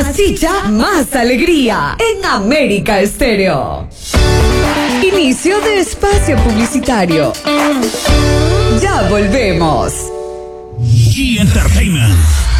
Más chicha, más alegría en América Estéreo. Inicio de espacio publicitario. Ya volvemos. G Entertainment